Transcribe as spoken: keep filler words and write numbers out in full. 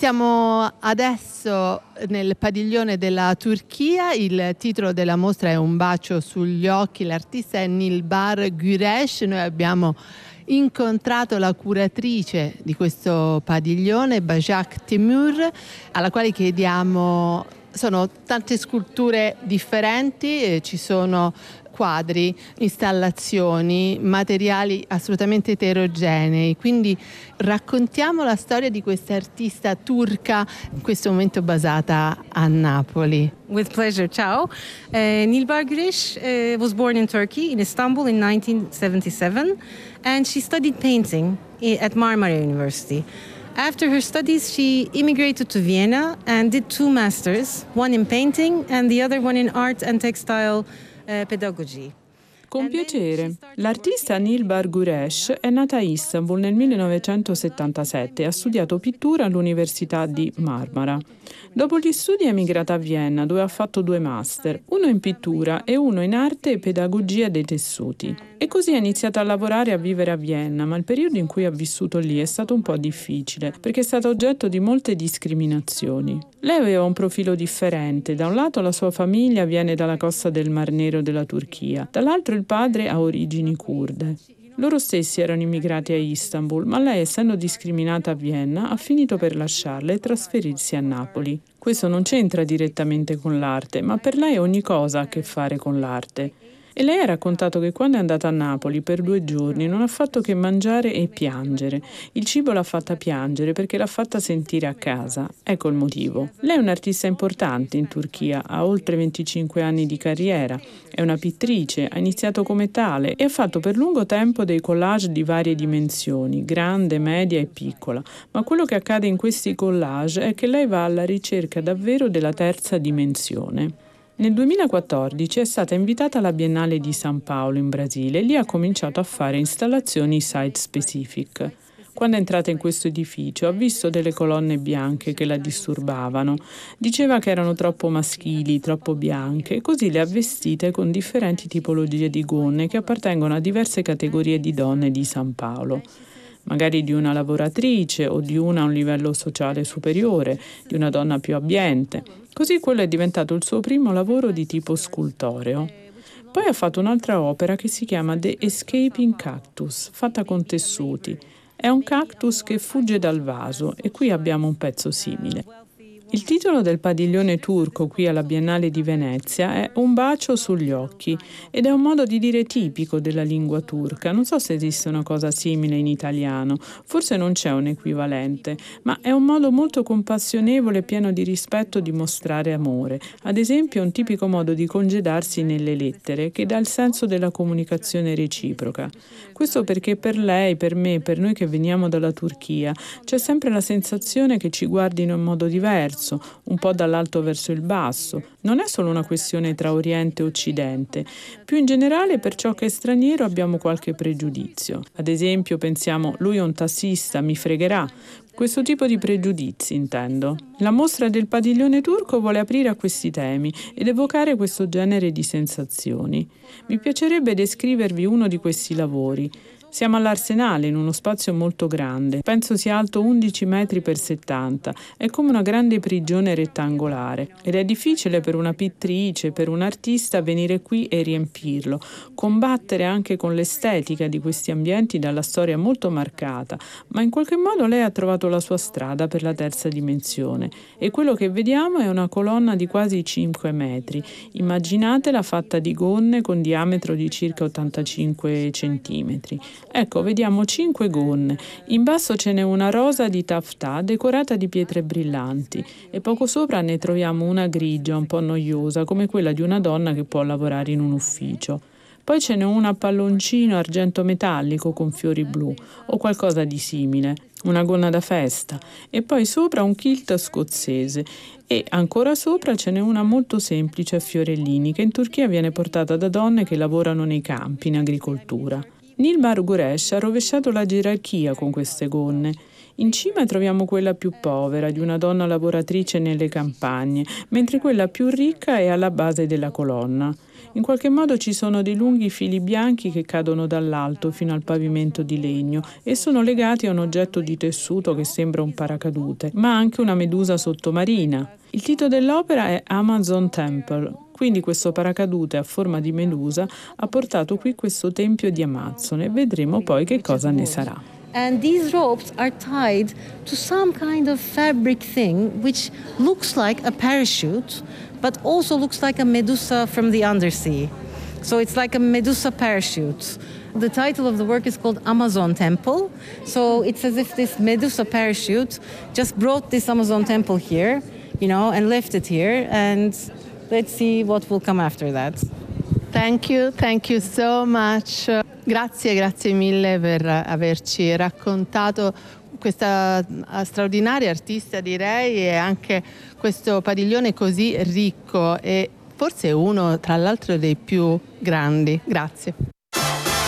Siamo adesso nel padiglione della Turchia, il titolo della mostra è Un bacio sugli occhi, l'artista è Nilbar Güreş. Noi abbiamo incontrato la curatrice di questo padiglione, Bajak Timur, alla quale chiediamo, sono tante sculture differenti, eh, ci sono quadri, installazioni, materiali assolutamente eterogenei, quindi raccontiamo la storia di questa artista turca in questo momento basata a Napoli. With pleasure. Ciao. Uh, Nilbar Güreş uh, was born in Turkey, in Istanbul in nineteen seventy-seven, and she studied painting at Marmara University. After her studies, she immigrated to Vienna and did two masters, one in painting and the other one in art and textile uh, pedagogy. Con piacere. L'artista Nilbar Güreş è nata a Istanbul nel millenovecentosettantasette e ha studiato pittura all'Università di Marmara. Dopo gli studi è emigrata a Vienna, dove ha fatto due master, uno in pittura e uno in arte e pedagogia dei tessuti. E così ha iniziato a lavorare e a vivere a Vienna, ma il periodo in cui ha vissuto lì è stato un po' difficile, perché è stata oggetto di molte discriminazioni. Lei aveva un profilo differente. Da un lato la sua famiglia viene dalla costa del Mar Nero della Turchia, dall'altro il padre ha origini curde. Loro stessi erano immigrati a Istanbul, ma lei, essendo discriminata a Vienna, ha finito per lasciarla e trasferirsi a Napoli. Questo non c'entra direttamente con l'arte, ma per lei ogni cosa ha a che fare con l'arte. E lei ha raccontato che quando è andata a Napoli per due giorni non ha fatto che mangiare e piangere. Il cibo l'ha fatta piangere perché l'ha fatta sentire a casa. Ecco il motivo. Lei è un'artista importante in Turchia, ha oltre venticinque anni di carriera, è una pittrice, ha iniziato come tale e ha fatto per lungo tempo dei collage di varie dimensioni, grande, media e piccola. Ma quello che accade in questi collage è che lei va alla ricerca davvero della terza dimensione. Nel duemilaquattordici è stata invitata alla Biennale di San Paolo in Brasile e lì ha cominciato a fare installazioni site-specific. Quando è entrata in questo edificio ha visto delle colonne bianche che la disturbavano. Diceva che erano troppo maschili, troppo bianche, e così le ha vestite con differenti tipologie di gonne che appartengono a diverse categorie di donne di San Paolo. Magari di una lavoratrice o di una a un livello sociale superiore, di una donna più abbiente. Così quello è diventato il suo primo lavoro di tipo scultoreo. Poi ha fatto un'altra opera che si chiama The Escaping Cactus, fatta con tessuti. È un cactus che fugge dal vaso e qui abbiamo un pezzo simile. Il titolo del padiglione turco qui alla Biennale di Venezia è Un bacio sugli occhi ed è un modo di dire tipico della lingua turca. Non so se esiste una cosa simile in italiano, forse non c'è un equivalente, ma è un modo molto compassionevole e pieno di rispetto di mostrare amore. Ad esempio è un tipico modo di congedarsi nelle lettere che dà il senso della comunicazione reciproca. Questo perché per lei, per me, per noi che veniamo dalla Turchia, c'è sempre la sensazione che ci guardino in modo diverso, un po' dall'alto verso il basso. Non è solo una questione tra Oriente e Occidente. Più in generale, per ciò che è straniero abbiamo qualche pregiudizio. Ad esempio, pensiamo, lui è un tassista, mi fregherà. Questo tipo di pregiudizi, intendo. La mostra del padiglione turco vuole aprire a questi temi ed evocare questo genere di sensazioni. Mi piacerebbe descrivervi uno di questi lavori. Siamo all'Arsenale, in uno spazio molto grande. Penso sia alto undici metri per settanta. È come una grande prigione rettangolare. Ed è difficile per una pittrice, per un artista, venire qui e riempirlo. Combattere anche con l'estetica di questi ambienti dalla storia molto marcata. Ma in qualche modo lei ha trovato la sua strada per la terza dimensione. E quello che vediamo è una colonna di quasi cinque metri. Immaginatela fatta di gonne con diametro di circa ottantacinque centimetri. Ecco, vediamo cinque gonne. In basso ce n'è una rosa di taffetà decorata di pietre brillanti e poco sopra ne troviamo una grigia, un po' noiosa, come quella di una donna che può lavorare in un ufficio. Poi ce n'è una a palloncino argento metallico con fiori blu o qualcosa di simile, una gonna da festa, e poi sopra un kilt scozzese e ancora sopra ce n'è una molto semplice a fiorellini che in Turchia viene portata da donne che lavorano nei campi, in agricoltura. Nilbar Guresh ha rovesciato la gerarchia con queste gonne. In cima troviamo quella più povera, di una donna lavoratrice nelle campagne, mentre quella più ricca è alla base della colonna. In qualche modo ci sono dei lunghi fili bianchi che cadono dall'alto fino al pavimento di legno e sono legati a un oggetto di tessuto che sembra un paracadute, ma anche una medusa sottomarina. Il titolo dell'opera è Amazon Temple, quindi questo paracadute a forma di medusa ha portato qui questo tempio di Amazzone. Vedremo poi che cosa ne sarà. And these ropes are tied to some kind of fabric thing which looks like a parachute, but also looks like a Medusa from the undersea. So it's like a Medusa parachute. The title of the work is called Amazon Temple. So it's as if this Medusa parachute just brought this Amazon Temple here, you know, and left it here. And let's see what will come after that. Thank you, thank you so much. Grazie, grazie mille per averci raccontato questa straordinaria artista, direi, e anche questo padiglione così ricco e forse uno tra l'altro dei più grandi. Grazie.